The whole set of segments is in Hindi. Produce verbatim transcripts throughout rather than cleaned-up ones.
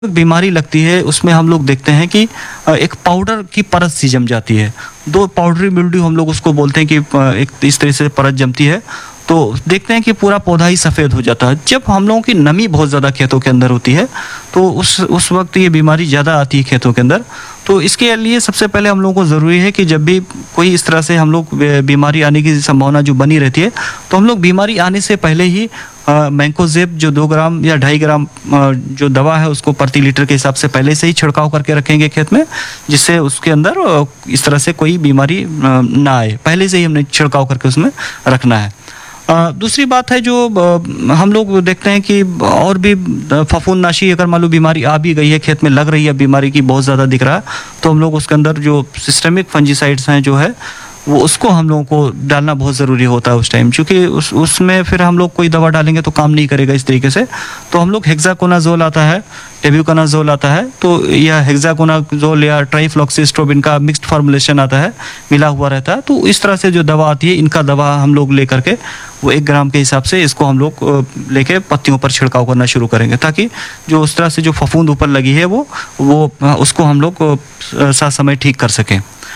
बीमारी लगती है उसमें हम लोग देखते हैं कि अ, एक पाउडर की परत सी जम जाती है। दो पाउडरी मिल्ड्यू हम लोग उसको बोलते हैं कि अ, एक इस तरह से परत जमती है, तो देखते हैं कि पूरा पौधा ही सफ़ेद हो जाता है। जब हम लोगों की नमी बहुत ज़्यादा खेतों के अंदर होती है, तो उस उस वक्त ये बीमारी ज़्यादा आती है खेतों के अंदर। तो इसके लिए सबसे पहले हम लोगों को ज़रूरी है कि जब भी कोई इस तरह से हम लोग बीमारी आने की संभावना जो बनी रहती है, तो हम लोग बीमारी आने से पहले ही मैंकोजेब जो दो ग्राम या ढाई ग्राम अ, जो दवा है उसको प्रति लीटर के हिसाब से पहले से ही छिड़काव करके रखेंगे खेत में, जिससे उसके अंदर अ, इस तरह से कोई बीमारी अ, ना आए। पहले से ही हमने छिड़काव करके उसमें रखना है। अ, दूसरी बात है जो अ, हम लोग देखते हैं कि और भी फफूंदनाशी अगर मान लो बीमारी आ भी गई है, खेत में लग रही है बीमारी की बहुत ज़्यादा दिख रहा है, तो हम लोग उसके अंदर जो सिस्टमिक फंजीसाइड्स हैं जो है वो उसको हम लोगों को डालना बहुत ज़रूरी होता है उस टाइम, क्योंकि उस उसमें फिर हम लोग कोई दवा डालेंगे तो काम नहीं करेगा इस तरीके से। तो हम लोग हेक्साकोनाजोल आता है, टेब्यूकोनाजोल आता है, तो यह हेक्साकोनाजोल या ट्राइफ्लॉक्सीस्ट्रोबिन का मिक्स्ड फार्मूलेशन आता है, मिला हुआ रहता है। तो इस तरह से जो दवा आती है, इनका दवा हम लोग ले करके वो एक ग्राम के हिसाब से इसको हम लोग लेके पत्तियों पर छिड़काव करना शुरू करेंगे, ताकि जो उस तरह से जो फफूंद ऊपर लगी है वो वो उसको हम लोग साथ समय ठीक कर सकें।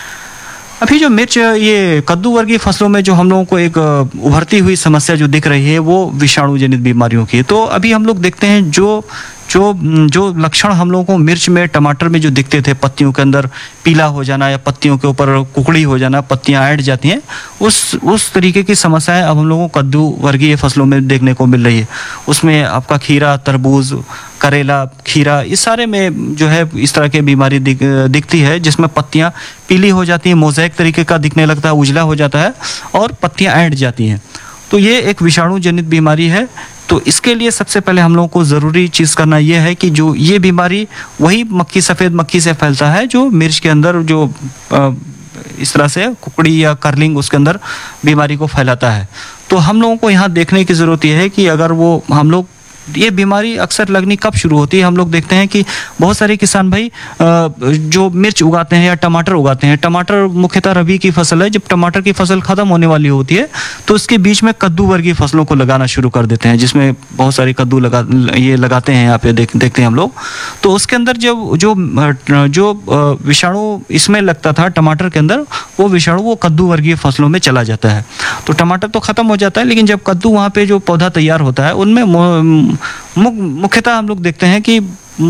अभी जो मिर्च, ये कद्दू वर्गीय फसलों में जो हम लोगों को एक उभरती हुई समस्या जो दिख रही है वो विषाणु जनित बीमारियों की। तो अभी हम लोग देखते हैं जो जो जो लक्षण हम लोगों को मिर्च में, टमाटर में जो दिखते थे, पत्तियों के अंदर पीला हो जाना या पत्तियों के ऊपर कुकड़ी हो जाना, पत्तियां ऐंठ जाती हैं, उस उस तरीके की समस्याएं अब हम लोगों को कद्दू वर्गीय फसलों में देखने को मिल रही है। उसमें आपका खीरा, तरबूज, करेला, खीरा, इस सारे में जो है इस तरह की बीमारी दिख, दिखती है, जिसमें पत्तियां पीली हो जाती हैं, मोज़ेक तरीके का दिखने लगता है, उजला हो जाता है और पत्तियां ऐंठ जाती हैं। तो ये एक विषाणु जनित बीमारी है। तो इसके लिए सबसे पहले हम लोगों को ज़रूरी चीज़ करना यह है कि जो ये बीमारी वही मक्खी, सफ़ेद मक्खी से फैलता है जो मिर्च के अंदर जो आ, इस तरह से कुकड़ी या कर्लिंग उसके अंदर बीमारी को फैलाता है। तो हम लोगों को यहाँ देखने की ज़रूरत यह है कि अगर वो हम लोग, ये बीमारी अक्सर लगनी कब शुरू होती है, हम लोग देखते हैं कि बहुत सारे किसान भाई जो मिर्च उगाते हैं या टमाटर उगाते हैं, टमाटर मुख्यतः रबी की फसल है, जब टमाटर की फसल खत्म होने वाली होती है तो उसके बीच में कद्दू वर्गीय फसलों को लगाना शुरू कर देते हैं, जिसमें बहुत सारे कद्दू लगा ये लगाते हैं यहाँ पे देख देखते हैं हम लोग। तो उसके अंदर जो जो जो विषाणु इसमें लगता था टमाटर के अंदर, वो विषाणु वो कद्दू वर्गीय फसलों में चला जाता है। तो टमाटर तो खत्म हो जाता है, लेकिन जब कद्दू वहाँ पे जो पौधा तैयार होता है उनमें मुख्यतः हम लोग देखते हैं कि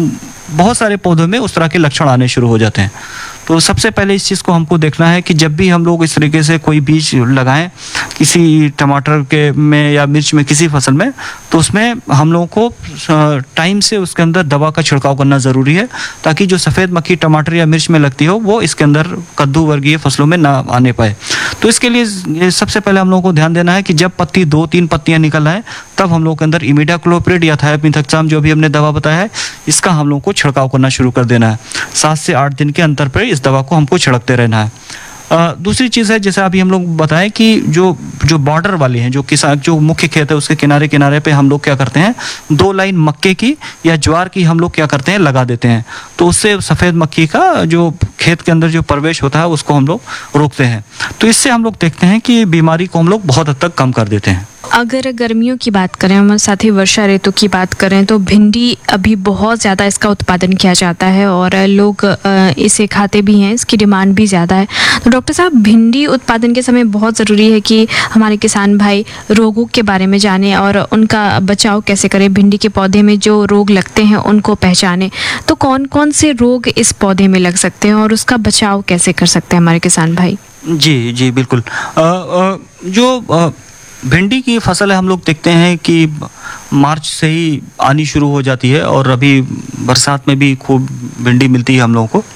बहुत सारे पौधों में उस तरह के लक्षण आने शुरू हो जाते हैं। तो सबसे पहले इस चीज़ को हमको देखना है कि जब भी हम लोग इस तरीके से कोई बीज लगाएं किसी टमाटर के में या मिर्च में, किसी फसल में, तो उसमें हम लोगों को टाइम से उसके अंदर दवा का छिड़काव करना ज़रूरी है, ताकि जो सफ़ेद मक्खी टमाटर या मिर्च में लगती हो वो इसके अंदर कद्दू वर्गीय फसलों में ना आने पाए। तो इसके लिए सबसे पहले हम लोगों को ध्यान देना है कि जब पत्ती दो तीन पत्तियाँ निकल आए, तब हम लोग के अंदर इमिडाक्लोप्रिड या थायोमिथाक्साम जो भी हमने दवा बताया है, इसका हम लोग को छिड़काव करना शुरू कर देना है। सात से आठ दिन के अंतर पर इस दवा को हमको छिड़कते रहना है। आ, दूसरी चीज़ है, जैसे अभी हम लोग बताएं कि जो जो बॉर्डर वाले हैं, जो किसान जो मुख्य खेत है उसके किनारे किनारे पे हम लोग क्या करते हैं, दो लाइन मक्के की या ज्वार की हम लोग क्या करते हैं, लगा देते हैं। तो उससे सफ़ेद मक्खी का जो खेत के अंदर जो प्रवेश होता है उसको हम लोग रोकते हैं। तो इससे हम लोग देखते हैं कि बीमारी को हम लोग बहुत हद तक कम कर देते हैं। अगर गर्मियों की बात करें और साथ ही वर्षा ऋतु की बात करें, तो भिंडी अभी बहुत ज़्यादा इसका उत्पादन किया जाता है और लोग इसे खाते भी हैं, इसकी डिमांड भी ज़्यादा है। तो डॉक्टर साहब, भिंडी उत्पादन के समय बहुत ज़रूरी है कि हमारे किसान भाई रोगों के बारे में जानें और उनका बचाव कैसे करें। भिंडी के पौधे में जो रोग लगते हैं उनको पहचानें। तो कौन कौन से रोग इस पौधे में लग सकते हैं और उसका बचाव कैसे कर सकते हैं हमारे किसान भाई? जी जी बिल्कुल। आ, आ, जो आ, भिंडी की फसल है, हम लोग देखते हैं कि मार्च से ही आनी शुरू हो जाती है और अभी बरसात में भी खूब भिंडी मिलती है हम लोगों को।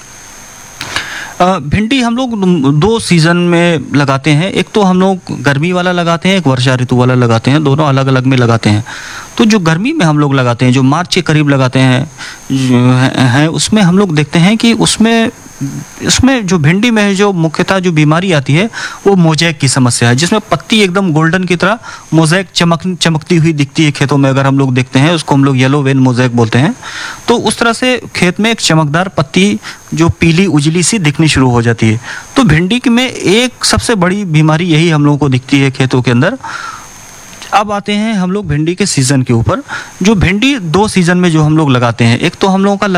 भिंडी हम लोग दो सीज़न में लगाते हैं, एक तो हम लोग गर्मी वाला लगाते हैं, एक वर्षा ऋतु वाला लगाते हैं, दोनों अलग अलग में लगाते हैं। तो जो गर्मी में हम लोग लगाते हैं, जो मार्च के करीब लगाते हैं हैं उसमें हम लोग देखते हैं कि उसमें इसमें जो भिंडी में जो मुख्यतः जो बीमारी आती है वो मोज़ेक की समस्या है, जिसमें पत्ती एकदम गोल्डन की तरह मोज़ेक चमक चमकती हुई दिखती है खेतों में। अगर हम लोग देखते हैं उसको हम लोग येलो वेन मोज़ेक बोलते हैं। तो उस तरह से खेत में एक चमकदार पत्ती जो पीली उजली सी दिखनी शुरू हो जाती है। तो भिंडी में एक सबसे बड़ी बीमारी यही हम लोगों को दिखती है खेतों के अंदर। अब आते हैं हम लोग भिंडी के सीज़न के ऊपर। जो भिंडी दो सीज़न में जो हम लोग लगाते हैं, एक तो हम लोगों का